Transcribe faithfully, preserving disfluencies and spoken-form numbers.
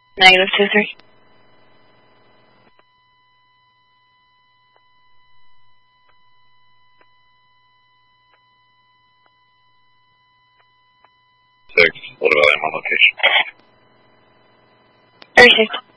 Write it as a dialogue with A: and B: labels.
A: Negative two three.
B: Six. What about him on location?
A: Thirty-six.